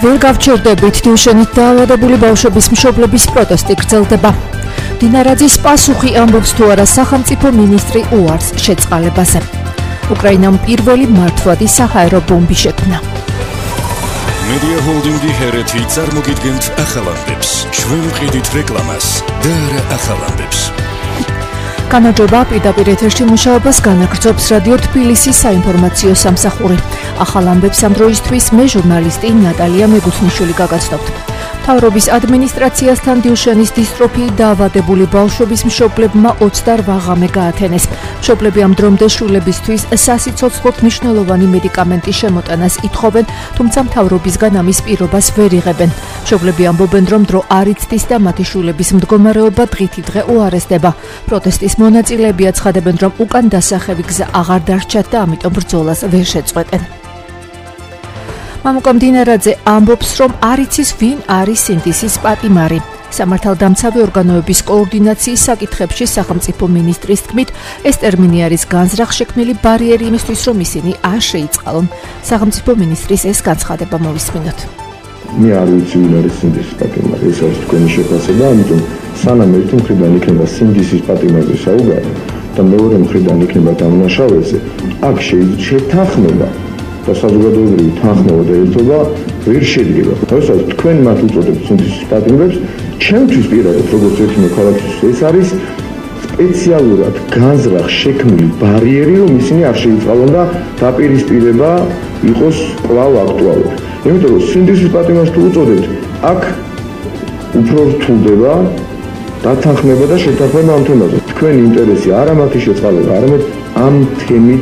ვერ გავჩერდებით, დილშენით დაავადებული ბავშვების მშობლების პროტესტი გრძელდება. დინარაძის პასუხი ამბობს თუ არა სახელმწიფო მინისტრი უარს შეწყალებაზე. უკრაინამ პირველი მართვადი საჰაერო ბომბი შექმნა. Media Holding-ი ჰერეთი წარმოგიდგენთ ახალამდებს. ჩვენ ვყიდით რეკლამას და არა ახალამდებს. განაჯობა პირდაპირ ეთერში მუშაობას განაგრძობს რადიო თბილისის საინფორმაციო სამსახური. ახალ ამბებს ამ დროისთვის მე ჟურნალისტი ნატალია მეგუთნიშვილი გაგაცნობთ. მთავრობის ადმინისტრაციასთან დილშენის დისტროფი დაავადებული ბავშვების მშობლებმა 28 ღამე გაათენეს. მშობლები ამ დრომდე შვილებისთვის სასიცოცხლოდ მნიშვნელოვანი მედიკამენტის შემოტანას ითხოვენ, თუმცა მთავრობისგან ამის პირობას ვერ იღებენ. მშობლები ამბობენ, რომ დრო არ იცდის და მათი შვილების მდგომარეობა დღითი დღე უარესდება. პროტესტის მონაწილეები აცხადებენ, რომ უკან დასახევი გზა აღარ დარჩათ და ამიტომ ბრძოლას ვერ შეწყვეტენ. მამუკა დინარაძე ამბობს, რომ არ იცის ვინ არის სინდისის პატიმარი. სამართალდამცავი ორგანოების კოორდინაციის საკითხებში სახელმწიფო მინისტრის თქმით, ეს ტერმინი არის განზრახშექმნილი ბარიერი იმისთვის, რომ ისინი არ შეიწყალონ. სახელმწიფო მინისტრის ეს განცხადება მოვისმინოთ. მე არ ვიცი ვინ არის სინდისის პატიმარი, ეს არის თქვენი შეფასება, ამიტომ სანამ ერთი მხრიდან იქნება სინდისის პატიმარზე საუბარი და მეორე მხრიდან იქნება დამნაშავეზე, აქ შეთანხმება და საზოგადოებრივი თანხმობა და ერთობა ვერ შედგება. თორსა თქვენ მათ უწოდებთ სინდისის პატიმრებს, ჩემთვის პირადად როგორც ერთი მოქალაქისთვის ეს არის სპეციალურად განზრახშექმნილი ბარიერი, რომ ისინი არ შეიწყალონ და დაპირისპირება იყოს კვლავ აქტუალური. იმიტომ რომ სინდისის პატიმარს თუ უწოდებთ, აქ უფრო რთულდება დათანხმება და შეთანხმება ამ თემაზე. თქვენი ინტერესი არა მათი შეწყალება, არამედ ამ თემით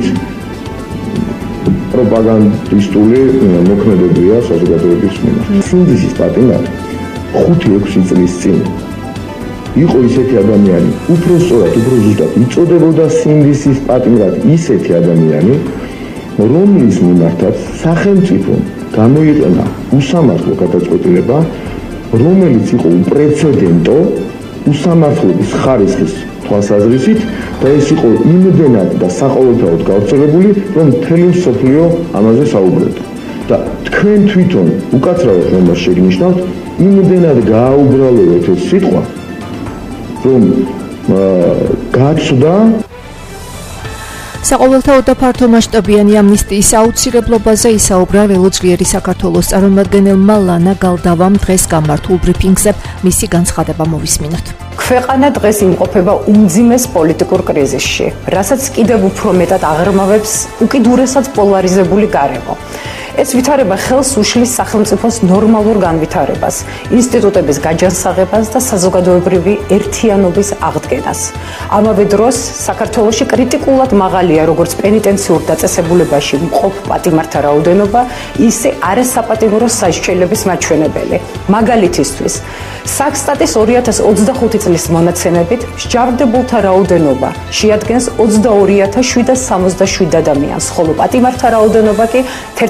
პროპაგანდისტული მოქმედებია საზოგადოების მიმართ. სინდისის პატიმარი 5-6 წლის წინ იყო ისეთი ადამიანი, უფრო სწორად, უფრო ზუსტად იწოდებოდა სინდისის პატიმრად ისეთი ადამიანი, რომლის მიმართაც სახელმწიფომ გამოიყენა უსამართლო გადაწყვეტილება, რომელიც იყო უპრეცედენტო უსამართლობის ხარისხის თვალსაზრისით და ეს იყო იმდენად და საყოველთაოდ გავრცელებული, რომ მთელი მსოფლიო ამაზე საუბრობდა. და თქვენ თვითონ უკაცრავად რომ შეგნიშნავთ, იმდენად გააუბრალოთ ეს სიტყვა, რომ გაცდა საყოველთაოდ და ფართომასშტაბიანი ამნისტიის აუცილებლობაზე ისაუბრა ველოძლიერი საქართველოს წარმომადგენელმა ლანა გალდავამ დღეს გამართულ ბრიფინგზე. მისი განცხადება მოვისმინოთ. ქვეყანა დღეს იმყოფება უმძიმეს პოლიტიკურ კრიზისში, რასაც კიდევ უფრო მეტად აღრმავებს უკიდურესად პოლარიზებული გარემო. ეს ვითარება ხელს უშლის სახელმწიფოს ნორმალურ განვითარებას, ინსტიტუტების გაჯანსაღებას და საზოგადოებრივი ერთიანობის აღდგენას. ამავე დროს საქართველოში კრიტიკულად მაღალია როგორც პენიტენციურ დაწესებულებაში მყოფ პატიმართა რაოდენობა, ისე არასაპატიმრო სასჯელების მაჩვენებელი. მაგალითისთვის, საქსტატის 2025 წლის მონაცემებით მსჯავრდებულთა რაოდენობა შეადგენს 22,767 ადამიანს, ხოლო პატიმართა რაოდენობა კი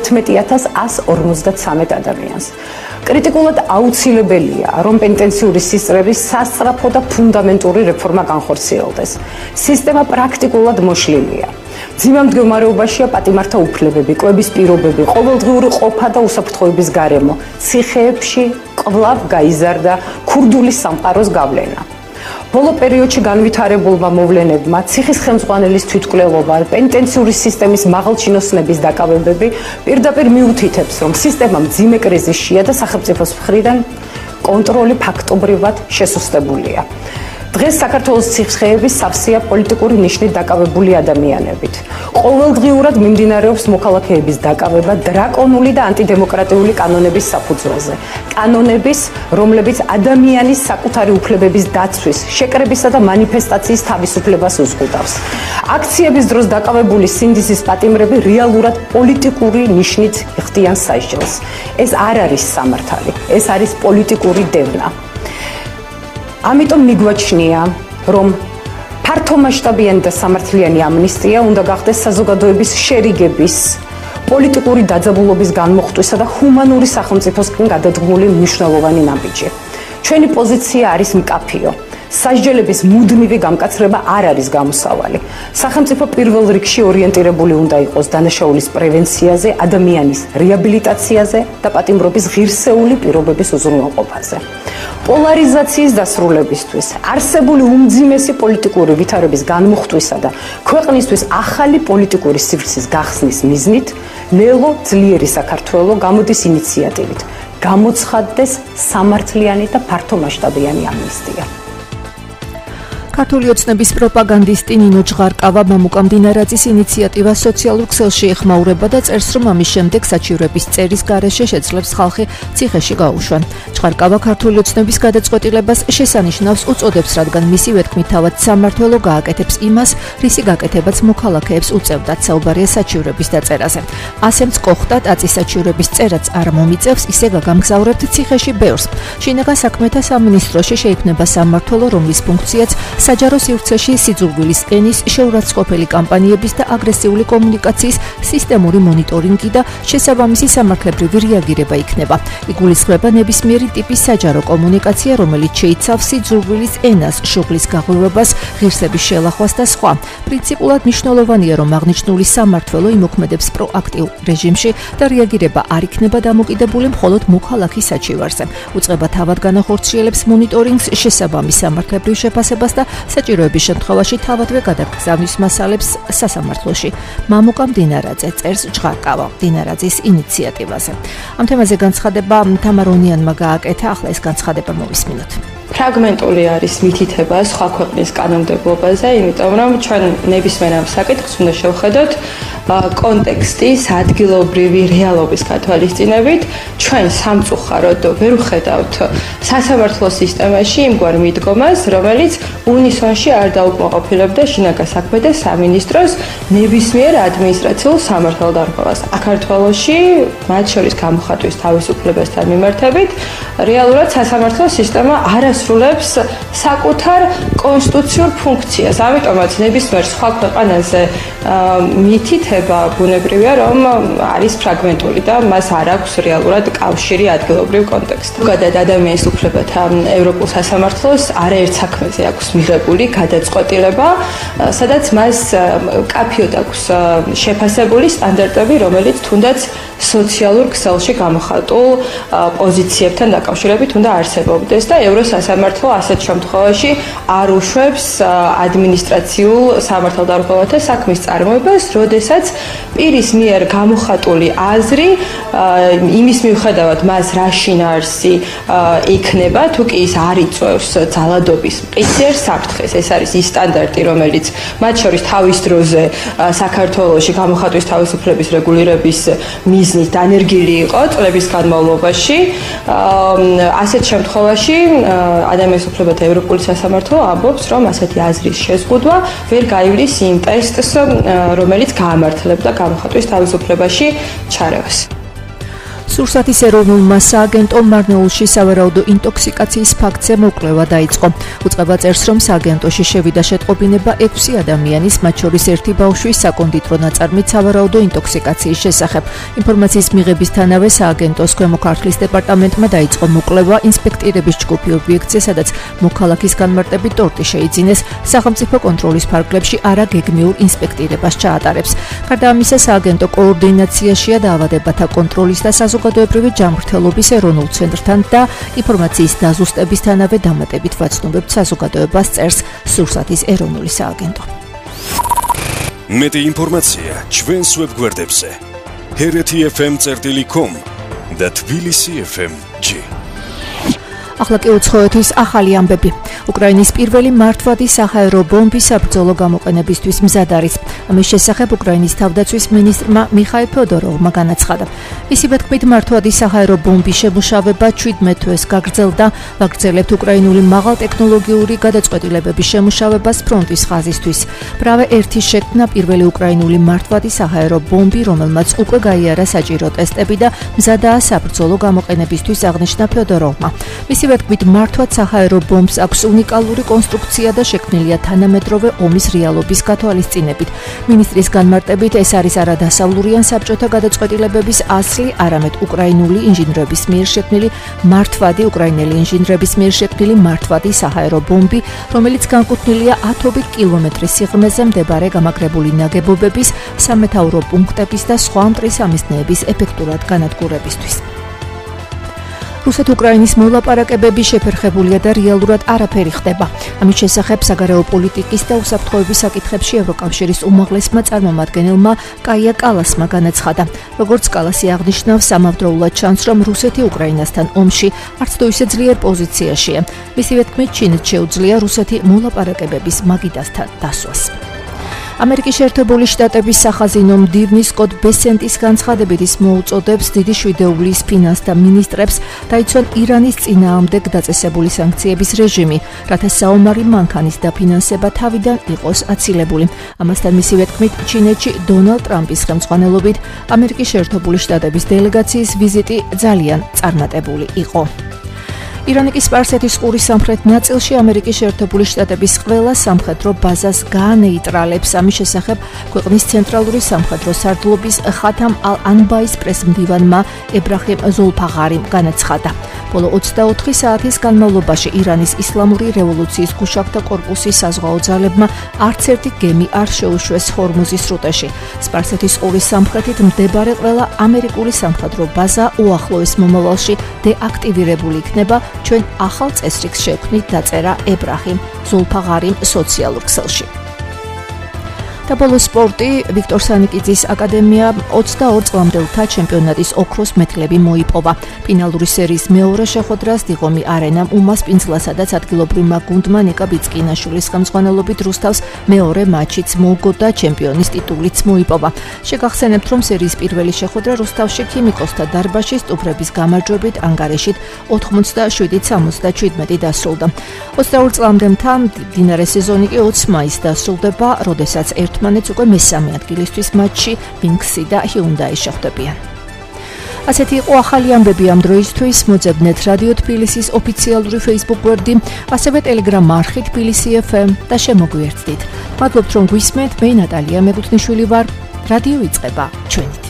11,153 ადამიანს. კრიტიკულად აუცილებელია, რომ პენიტენციური სისტემის სასწრაფო და ფუნდამენტური რეფორმა განხორციელდეს. სისტემა პრაქტიკულად მოშლილია. ძიმე მდგომარეობაშია პატიმართა უფლებები, კვების პირობები, ყოველდღიური ყოფა და უსაფრთხოების გარემო. ციხეებში კვლავ გაიზარდა ქურდული სამყაროს გავლენა. ბოლო პერიოდში განვითარებულმა მოვლენებმა, ციხის ხელმძღვანელის თვითმკვლელობა, პენიტენციური სისტემის მაღალჩინოსნების დაკავებები პირდაპირ მიუთითებს, რომ სისტემა მძიმე კრიზისშია და სახელმწიფოს მხრიდან კონტროლი ფაქტობრივად შესუსტებულია. დღეს საქართველოს ციხეები სავსეა პოლიტიკური ნიშნით დაკავებული ადამიანებით. ყოველდღიურად მიმდინარეობს მოქალაქეების დაკავება დრაკონული და ანტიდემოკრატიული კანონების საფუძველზე. კანონების, რომლებიც ადამიანის საკუთარი უფლებების დაცვის, შეკრებისა და მანიფესტაციის თავისუფლებას უზღუდავს. აქციების დროს დაკავებული სინდისის პატიმრები რეალურად პოლიტიკური ნიშნით იხდიან სასჯელს. ეს არ არის სამართალი, ეს არის პოლიტიკური დევნა. ამიტომ მიგვაჩნია, რომ ფართომასშტაბიანი და სამართლიანი ამნისტია უნდა გახდეს საზოგადოების შერიგების, პოლიტიკური დაძაბულობის განმოხტვისა და ჰუმანური სახელმწიფოსკენ გადადგმული მნიშვნელოვანი ნაბიჯი. ჩვენი პოზიცია არის მკაფიო. სასჯელების მუდმივი გამკაცრება არ არის გამოსავალი. სახელმწიფო პირველ რიგში ორიენტირებული უნდა იყოს დანაშაულის პრევენციაზე, ადამიანის რეაბილიტაციაზე და პატიმრობის ღირსეული პირობების უზრუნველყოფაზე. პოლარიზაციის დასრულებისთვის, არსებული უმძიმესი პოლიტიკური ვითარების განმუხტვისა და ქვეყნისთვის ახალი პოლიტიკური სივრცის გახსნის მიზნით, ნელო ძლიერი საქართველო გამოდის ინიციატივით, გამოცხადდეს სამართლიანი და ფართომასშტაბიანი ამნისტია. ქართული ოცნების პროპაგანდისტი ნინო ჯღარკავა მამუკამ დინარაძის ინიციატივას სოციალურ ქსელში ეხმაურება და წერს, რომ ამის შემდეგ საჩივრების წერის გარეშე შეძლებს ხალხი ციხეში გაუშვან. ჯღარკავა ქართული ოცნების გადაწყვეტილებას შესანიშნავს უწოდებს, რადგან მისივე თქმით თავად სამმართველო გააკეთებს იმას, რისი გაკეთებაც მოქალაქეებს უწევდათ. საუბარია საჩივრების დაწერაზე. ასემც კოხტა ტაწის საჩივრების წერაც არ მომიწევს, ისე გაგამგზავრებთ ციხეში ბევრს. შინაგან საქმეთა სამინისტროში შეიქმნება სამმართველო, რომლის ფუნქციაც საჯარო სივრცეში სიძულვილის ენის შეურაცხყოფელი კამპანიების და აგრესიული კომუნიკაციის სისტემური მონიტორინგი და შესაბამისი სამართლებრივი რეაგირება იქნება. იგულისხმება ნებისმიერი ტიპის საჯარო კომუნიკაცია, რომელიც შეიცავს სიძულვილის ენას, შუღლის გაღვივებას, ღირსების შელახვას და სხვა. პრინციპულად მნიშვნელოვანია, რომ აღნიშნული სამმართველო იმოქმედებს პროაქტიულ რეჟიმში და რეაგირება არ იქნება დამოკიდებული მხოლოდ მოქალაქის საჩივარზე. უწყება თავად განახორციელებს მონიტორინგს, შესაბამის სამართლებრივ შეფასებას და საჭიროების შემთხვევაში თავადვე გადაგზავნის მასალებს სასამართლოში. მამუკამ დინარაძე წერს ჯღარკავა დინარაძის ინიციატივაზე. ამ თემაზე განცხადება თამარონიანმა გააკეთა, ახლა ეს განცხადება მოვისმინოთ. ფრაგმენტული არის მითითება სხვა ქვეყნის კანონმდებლობაზე, იმიტომ რომ ჩვენ ნებისმიერ ამ საკითხს უნდა შევხედოთ კონტექსტის ადგილობრივი რეალობის გათვალისწინებით. ჩვენ სამწუხაროდ ვერ ვხედავთ სასამართლო სისტემაში იმგვარ მიდგომას, რომელიც უნისონში არ დაუკმაყოფილებდა შინაგან საქმეთა სამინისტროს ნებისმიერ ადმინისტრაციულ სამართალდარღვევას. საქართველოში, მათ შორის გამოხატვის თავისუფლებასთან მიმართებით, რეალურად სასამართლო სისტემა არასრულებს საკუთარ კონსტიტუციურ ფუნქციას. ამიტომაც ნებისმიერ სხვა ქვეყანაზე მითითება ბუნებრივია, რომ არის ფრაგმენტული და მას არ აქვს რეალურად კავშირი ადგილობრივ კონტექსტთან. ზოგადად ადამიანის უფლებათა ევროპულ სასამართლოს არაერთ საქმეზე აქვს მიღებული გადაწყვეტილება, სადაც მას კაფიოდ აქვს შეფასებული სტანდარტები, რომელიც თუნდაც სოციალურ ქსელში გამოხატულ პოზიციებთან დაკავშირებით უნდა არსებობდეს და ევროსასამართლო ასეთ შემთხვევაში არ უშვებს ადმინისტრაციულ სამართალდარღვევათა საქმის წარმოებას, როდესაც პირის მიერ გამოხატული აზრი იმის მიუხედავად მას რა შინაარსი იქნება, თუ კი ის არ იწვევს ძალადობის მყისიერ საფრთხეს. ეს არის ის სტანდარტი, რომელიც მათ შორის თავის დროზე საქართველოში გამოხატვის თავისუფლების რეგულირების მიზნით დანერგილი იყო წლების განმავლობაში. ასეთ შემთხვევაში ადამიანის უფლებათა ევროპული სასამართლო ამბობს, რომ ასეთი აზრის შეზღუდვა ვერ გაივლის იმ ტესტს, რომელიც გაამართლებდა გამოხატვის თავისუფლებაში ჩარევას. სურსათის ეროვნულმა სააგენტომ მარნეულში სავარაუდო ინტოქსიკაციის ფაქტზე მოკვლევა დაიწყო. უწყება წერს, რომ სააგენტოში შევიდა შეტყობინება 6 ადამიანის, მათ შორის 1 ბავშვის საკონდიტრო ნაწარმით სავარაუდო ინტოქსიკაციის შესახებ. ინფორმაციის მიღებისთანავე სააგენტოს ქვემო ქართლის დეპარტამენტმა დაიწყო მოკვლევა ინსპექტირების ჯგუფი ობიექტზე, სადაც მოქალაქის განმარტებით ტორტი შეიძინეს, სახელმწიფო კონტროლის ფარგლებში არაგეგმიურ ინსპექტირებას ჩაატარებს. გარდა ამისა, სააგენტო კოორდინაციაშია დაავადებათა კონტროლის და საზოგადოებრივი ჯანმრთელობის ეროვნულ ცენტრთან და ინფორმაციის დაზუსტებისთანავე დამატებით ვაცნობებთ საზოგადოებას, წერს სურსათის ეროვნული სააგენტო. მეტი ინფორმაცია ჩვენს ვებგვერდებზე hereti.fm.com და tbilisi.fm.g. ახლა კი უცხოეთის ახალი ამბები. უკრაინის პირველი მართვადი საჰაერო ბომბის საბრძოლო გამოყენებისთვის მზად არის. ამის შესახებ უკრაინის თავდაცვის მინისტრმა მიხაილ ფედოროვმა განაცხადა. მისივე თქმით, მართვადი საჰაერო ბომბის შემუშავება 17 თვეს გაგრძელდა. ვაგრძელებთ უკრაინული მაღალტექნოლოგიური გადაწყვეტილებების შემუშავებას ფრონტის ხაზისთვის. pravе ერთის შექმნა პირველი უკრაინული მართვადი საჰაერო ბომბი, რომელმაც უკვე გაიარა საჭირო ტესტები და მზადაა საბრძოლო გამოყენებისთვის, აღნიშნა ფედოროვმა. მისივე თქმით, მართვად საჰაერო ბომბს აქვს უნიკალური კონსტრუქცია და შექმნილია თანამედროვე ომის რეალობის გათვალისწინებით. მინისტრის განმარტებით, ეს არის არადასავლური ან საბჭოთა გადაწყვეტილებების 100 ნაცვლი, არამედ უკრაინული ინჟინრების მიერ შექმნილი მართვადი უკრაინელი ინჟინრების მიერ შექმნილი მართვადი საჰაერო ბომბი, რომელიც განკუთვნილია 10 კილომეტრის სიღრმეზე მდებარე გამაგრებული ნაგებობების, სამეთაურო პუნქტების და სხვა მტრისამისნეების ეფექტურად განადგურებისთვის. რუსეთ-უკრაინის მოლაპარაკებები შეფერხებულია და რეალურად არაფერი ხდება. ამის შესახებ საგარეო პოლიტიკის და უსაფრთხოების საკითხებში ევროკავშირის უმაღლესმა წარმომადგენელმა კაია კალასმა განაცხადა. როგორც კალასი აღნიშნავს, სამავდროულად ჩანს, რომ რუსეთი უკრაინასთან ომში არც თუ ისე ძლიერ პოზიციაშია. მისივე თქმით, ჩინეთს შეუძლია რუსეთი მოლაპარაკებების მაგიდასთან დასვას. ამერიკის შეერთებული შტატების სახაზინო მდივნის კოდ ბესენტის განცხადებით ის მოუწოდებს დიდი შვიდეულის ფინანსთა მინისტრებს დაიცვან ირანის წინააღმდეგ დაწესებული სანქციების რეჟიმი, რათა საომარი მანქანის დაფინანსება თავიდან იყოს აცილებული. ამასთან მისივე თქმით, ჩინეთში დონალდ ტრამპის ხელმძღვანელობით ამერიკის შეერთებული შტატების დელეგაციის ვიზიტი ძალიან წარმატებული იყო. ირანიკის სპარსეთის ყურის სამხრეთ ნაწილში ამერიკის შეერთებული შტატების ყველა სამხედრო ბაზას გაანეიტრალებს. ამის შესახებ ქვეყნის ცენტრალური სამხედრო სარდლობის ხათამ ალ-ანბაის პრესმდივანმა ებრაჰიმ ზოლფაღარიმ განაცხადა. ბოლო 24 საათის განმავლობაში ირანის ისლამური რევოლუციის გუშაგთა კორპუსის საზღვაო ძალებმა არც ერთი გემი არ შეუშვეს ჰორმუზის სრუტეში. სპარსეთის ყურის სამხრეთით მდებარე ყველა ამერიკული სამხედრო ბაზა უახლოეს მომავალში დეაქტივირებული იქნება. ჩვენ ახალ წესრიგს შევქმნით, დაწერა ებრაჰიმ ზოლფაღარიმ სოციალურ ქსელში. და ბოლო სპორტი, ვიქტორ სანიკიძის აკადემია 22 წლამდელთა ჩემპიონატის ოქროს მედლები მოიპოვა. ფინალური სერიის მეორე შეხვედრას დიღომი არენამ უმასპინძლა, სადაც ადგილობრივმა გუნდმა ნიკა ბიცკინაშვილის ხელმძღვანელობით რუსთავს მეორე მატჩიც მოუგო და ჩემპიონის ტიტულიც მოიპოვა. შეგახსენებთ, რომ სერიის პირველი შეხვედრა რუსთავში ქიმიკოსთა დარბაზში სტუმრების გამარჯვებით ანგარიშით 87-77 დასრულდა. 22 წლამდე მდინარე სეზონი კი 20 მაისს დასრულდება, როდესაც ერთმანეთს უკვე მესამე ადგილისთვის მატჩში ვინქსი და ჰიუნდაი შეხვდებიან. ასეთი იყო ახალი ამბები ამ დროისთვის. მოძებნეთ რადიო თბილისის ოფიციალური Facebook გვერდი, ასევე Telegram არხი თბილისი FM და შემოგვიერთდით. მადლობთ, რომ გვისმენთ. მე ნატალია მეგუთნიშვილი ვარ. რადიო იწყება ჩვენით.